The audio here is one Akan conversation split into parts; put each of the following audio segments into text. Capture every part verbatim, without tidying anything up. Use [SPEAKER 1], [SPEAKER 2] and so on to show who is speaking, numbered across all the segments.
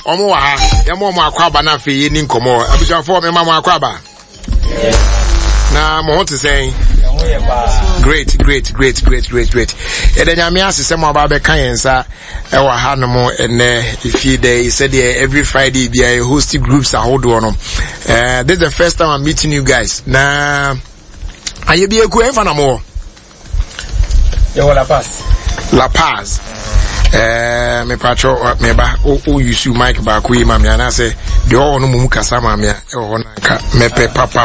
[SPEAKER 1] Omo wa ha. Ya mo mo akwaba na fe ni nkomo. Abushafo me ma mo akwaba. Na mo want to say great great great great great great. E de nyame asese mo ba be kan yensa e wa ha no mo ene if you dey said every Friday be I host groups ahodo no. Uh this is the first time I'm meeting you guys. Na aye bi eku enfa na mo.
[SPEAKER 2] Yo La Paz.
[SPEAKER 1] La Paz. Eh me patro me ba o use mic ba ku ima me ana say de o no mu kasa ma me e ho na ka me pe papa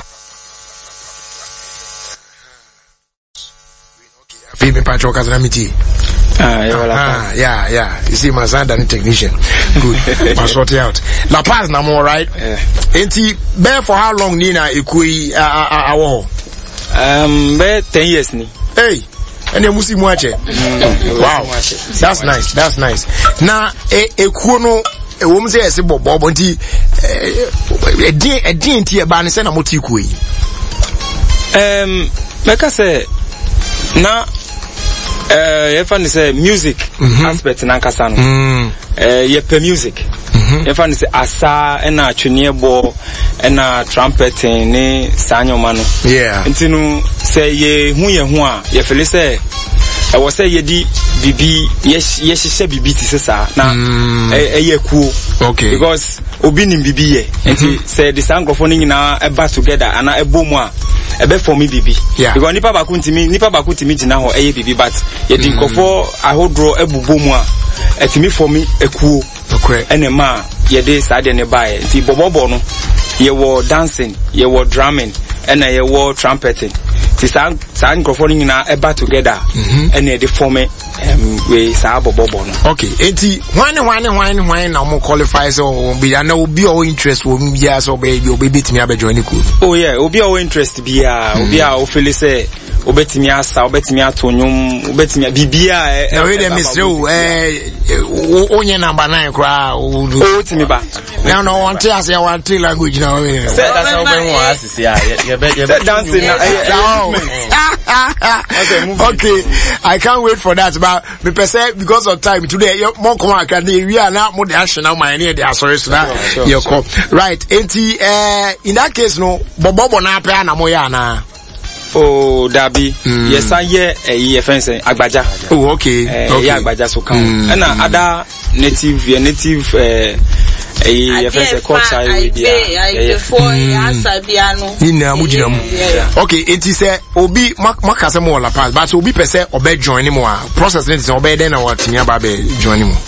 [SPEAKER 1] fi me patro kasa na miti.
[SPEAKER 2] Ah, yo La Paz.
[SPEAKER 1] Ah, yeah, yeah. You see my son and technician. Good. Must sort it out. La Paz na more right?
[SPEAKER 2] Yeah.
[SPEAKER 1] Enti bear for how long Nina ekui a awo?
[SPEAKER 2] Um be ten years ni.
[SPEAKER 1] Hey. And you must watch it. Wow, that's nice. That's nice. Now, a a kuno a woman says, "Bob, Bob, a dean, a dean, tia ban, send a motikui."
[SPEAKER 2] Um, like I say, now, uh, if I say music aspect in Ankasano, uh, you pay music. If I say asa, and a chunier ball, and a trumpeting, ne sanyo mano.
[SPEAKER 1] Yeah.
[SPEAKER 2] Intinu say ye who ye who ye feel say. I was say ye di bibi yes yes she bibi tisesa na eh ye cool.
[SPEAKER 1] Okay.
[SPEAKER 2] Because obi ni bibi ye. Enti say the sangofoni na e ba together ana e bom a e be for me bibi.
[SPEAKER 1] Yeah.
[SPEAKER 2] Because nipa ba ku ntimi nipa ba ku ntimi gina ho e ye bibi but ye di nkofo ahodro ebubom a etimi for me ekuo.
[SPEAKER 1] Okay.
[SPEAKER 2] Ene ma ye dey sade ne bae. Enti bobobo no ye wo dancing, ye wo drumming, and ye wo trumpeting. Ti sang sang microphone na eba together and they form um we sa bobobo no.
[SPEAKER 1] Okay, enti when when when when na mo qualify so be na obi o interest wo bia so be obi betimi abejoin ku.
[SPEAKER 2] Oh yeah, obi o interest bia, obi a o feel say obetimi asa, obetimi atonyum, obetimi bibia.
[SPEAKER 1] Na we dey miss you eh onye number nine kra o
[SPEAKER 2] timi ba.
[SPEAKER 1] Now no want to say one three language now.
[SPEAKER 3] Say that's how we want to see ya. You bet you bet
[SPEAKER 2] dancing now.
[SPEAKER 1] Okay, I can't wait for that. But me perceive because of time today. More come on, we are now more the action now. My near the sorry, so that you come right. Enti, uh, in that case, no, Bobo na pe na moya na.
[SPEAKER 2] Oh, Dabi. Yes, I hear a fence Agbaja.
[SPEAKER 1] Oh, okay. Okay.
[SPEAKER 2] Yeah, Agbaja so come. And other native, your native. Uh, a fence culture idea.
[SPEAKER 1] Ina mujina mu. Okay, enti say obi makasa mo La Paz, but obi pese obe join mo a process ne say obe den na what nya ba be join mo.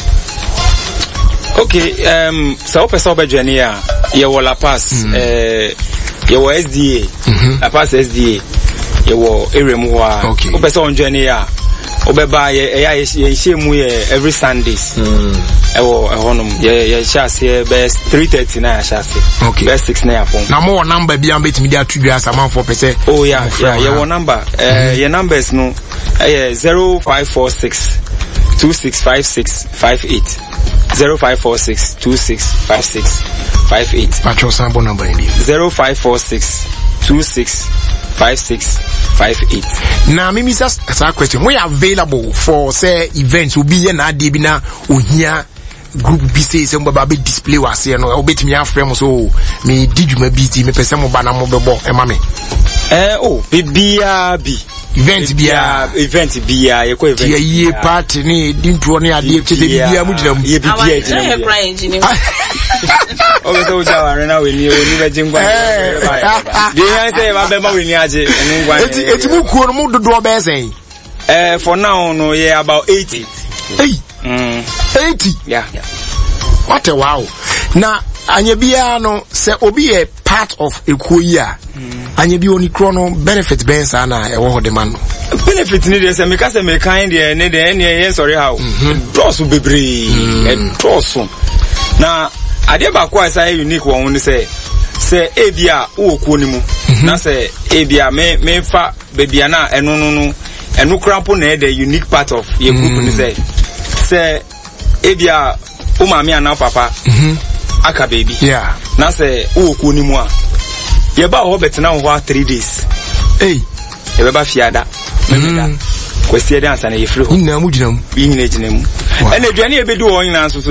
[SPEAKER 2] Okay, um so pese obe join ya ye wo La Paz eh ye wo S D A. La Paz S D A ye wo area mu wa.
[SPEAKER 1] Okay.
[SPEAKER 2] O pese on join ya obeba ye ye ye shemu ye every Sundays. Ewo ehonum ye ye shase be three thirty na shase.
[SPEAKER 1] Okay.
[SPEAKER 2] Be six na yapon.
[SPEAKER 1] Na mo number bi am betimi dia two dua sama four percent.
[SPEAKER 2] Oh yeah, yeah, ye wo number. Eh your numbers no eh zero five four six two six five six five eight. zero five four six two six five six five eight.
[SPEAKER 1] Patro sample number in
[SPEAKER 2] zero five four six two six five six five eight.
[SPEAKER 1] Now, Mimi says a question. We are available for say events. Will be na de bi na ohia group bi say say mo ba be display was here no. Obet me afrem so me did me busy me pese mo ba na mo bebo e ma me.
[SPEAKER 2] Eh oh, bibia bi.
[SPEAKER 1] Event bia
[SPEAKER 2] event bia ye ko event.
[SPEAKER 1] Ye ye party ni dinto ni ade chete bibia mu gina mu.
[SPEAKER 2] Ye bibia gina mu. Obe so jawa na we ni oni be jingwa. Dey yan say ba be ma we ni age eni ngwa.
[SPEAKER 1] Eti eti mu kuo no mu dodo be sen.
[SPEAKER 2] Eh for now no ye about eighty.
[SPEAKER 1] Hey.
[SPEAKER 2] Mm.
[SPEAKER 1] eighty.
[SPEAKER 2] Yeah.
[SPEAKER 1] What a wow. Na anya bia no say obi a part of ekuo yi a. Anya bi oni kro no benefit ben sa na e wo ho de man no.
[SPEAKER 2] Benefit ni dey say me ka say me kind dey ne dey ne yen sorry how. Dross bebre e dross. Na ade ba kwa say unique won ni say say e bia wo kuo ni mu. Na say e bia me me fa be bia na eno no no eno krampo na the unique part of your group ni say say e bia o ma me ana papa. Aka baby.
[SPEAKER 1] Yeah.
[SPEAKER 2] Na say wo kuo ni mu a ye ba ho betina ho three days.
[SPEAKER 1] Hey,
[SPEAKER 2] ye ba fiada. Memeda. Kwesi e dance na ye free ho.
[SPEAKER 1] Ina mu gina mu.
[SPEAKER 2] Yi nyina gina mu. Ene aduane e bedu ho nyina so